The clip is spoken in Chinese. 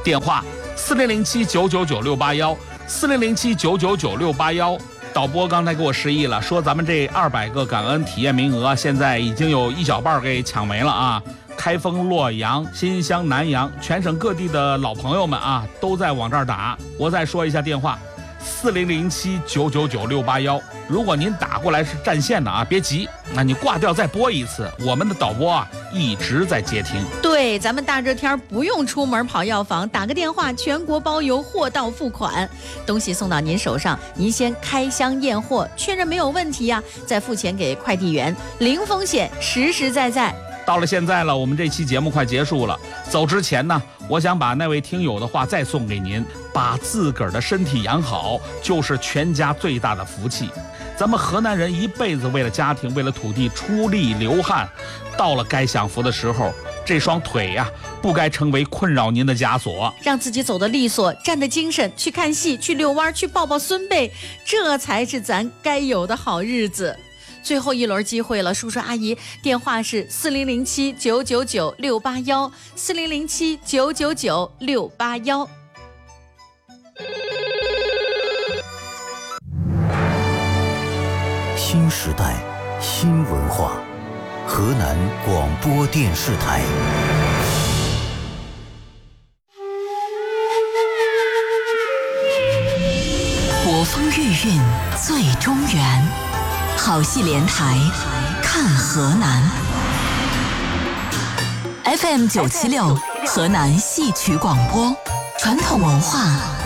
电话4007999681，4007999681。导播刚才给我示意了，说咱们这200个感恩体验名额，现在已经有一小半给抢没了啊！开封、洛阳、新乡、南阳，全省各地的老朋友们啊，都在往这儿打。我再说一下电话：4007999681。如果您打过来是占线的啊，别急，那你挂掉再拨一次，我们的导播啊一直在接听。 对，咱们大热天不用出门跑药房，打个电话，全国包邮，货到付款，东西送到您手上，您先开箱验货，确认没有问题呀，再付钱给快递员，零风险，实实在在。 到了现在了，我们这期节目快结束了。走之前呢，我想把那位听友的话再送给您：把自个儿的身体养好，就是全家最大的福气。咱们河南人一辈子为了家庭、为了土地出力流汗，到了该享福的时候，这双腿呀，不该成为困扰您的枷锁。 让自己走得利索，站得精神，去看戏，去遛弯，去抱抱孙辈，这才是咱该有的好日子。最后一轮机会了，叔叔阿姨，电话是4007999681，4007999681。 新时代，新文化，河南广播电视台。 国风韵韵最中原，好戏连台看河南。FM 976河南戏曲广播，传统文化